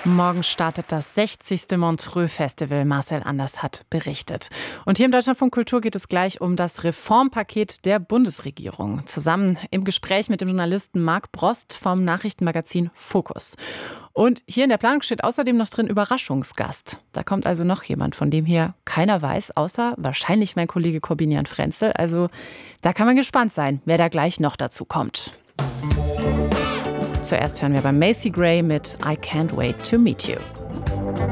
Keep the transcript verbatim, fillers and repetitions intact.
Morgen startet das sechzigste Montreux-Festival. Marcel Anders hat berichtet. Und hier im Deutschlandfunk Kultur geht es gleich um das Reformpaket der Bundesregierung. Zusammen im Gespräch mit dem Journalisten Marc Brost vom Nachrichtenmagazin Focus. Und hier in der Planung steht außerdem noch drin Überraschungsgast. Da kommt also noch jemand, von dem hier keiner weiß, außer wahrscheinlich mein Kollege Corbinian Frenzel. Also da kann man gespannt sein, wer da gleich noch dazu kommt. Zuerst hören wir bei Macy Gray mit I Can't Wait to Meet You.